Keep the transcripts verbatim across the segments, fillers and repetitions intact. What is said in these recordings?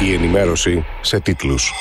Η ενημέρωση σε τίτλους.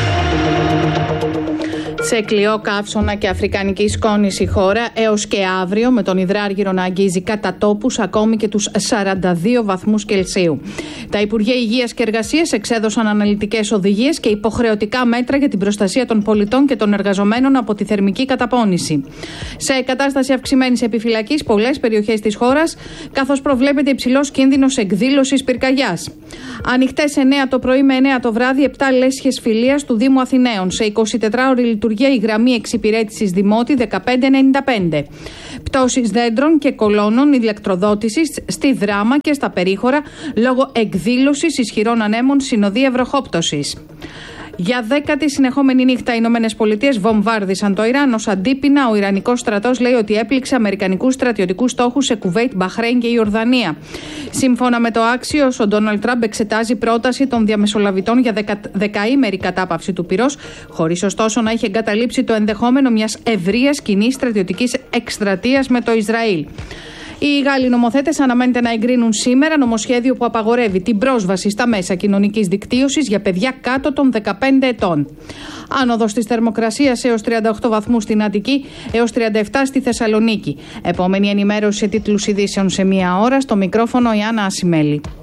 Σε κλειό καύσωνα και αφρικανική σκόνηση η χώρα έως και αύριο, με τον υδράργυρο να αγγίζει κατά τόπους ακόμη και τους σαράντα δύο βαθμούς Κελσίου. Τα Υπουργεία Υγείας και Εργασίας εξέδωσαν αναλυτικές οδηγίες και υποχρεωτικά μέτρα για την προστασία των πολιτών και των εργαζομένων από τη θερμική καταπώνηση. Σε κατάσταση αυξημένης επιφυλακής πολλές περιοχές της χώρας, καθώς προβλέπεται υψηλός κίνδυνος εκδήλωσης πυρκαγιάς. Ανοιχτές εννέα το πρωί με εννέα το βράδυ, επτά λέσχες φιλίας του Δήμου Αθηναίων. Σε εικοσιτετράωρη λειτουργία η γραμμή εξυπηρέτησης Δημότη δεκαπέντε ενενήντα πέντε. Πτώσεις δέντρων και κολόνων ηλεκτροδότησης στη Δράμα και στα περίχωρα λόγω εκδήλωσης ισχυρών ανέμων συνοδεία βροχόπτωσης. Για δέκατη συνεχόμενη νύχτα οι Ηνωμένες Πολιτείες βομβάρδισαν το Ιράν. Ως αντίπεινα, ο Ιρανικός στρατός λέει ότι έπληξε αμερικανικούς στρατιωτικούς στόχους σε Κουβέιτ, Μπαχρέιν και Ιορδανία. Σύμφωνα με το Axios, ο Ντόναλντ Τραμπ εξετάζει πρόταση των διαμεσολαβητών για δεκα, δεκαήμερη κατάπαυση του πυρός, χωρίς ωστόσο να έχει εγκαταλείψει το ενδεχόμενο μιας ευρείας κοινής στρατιωτικής εκστρατείας με το Ισραήλ. Οι Γάλλοι νομοθέτες αναμένεται να εγκρίνουν σήμερα νομοσχέδιο που απαγορεύει την πρόσβαση στα μέσα κοινωνικής δικτύωσης για παιδιά κάτω των δεκαπέντε ετών. Άνοδος της θερμοκρασίας έως τριάντα οκτώ βαθμούς στην Αττική, έως τριάντα επτά στη Θεσσαλονίκη. Επόμενη ενημέρωση σε τίτλους ειδήσεων σε μία ώρα. Στο μικρόφωνο η Άννα Ασημέλη.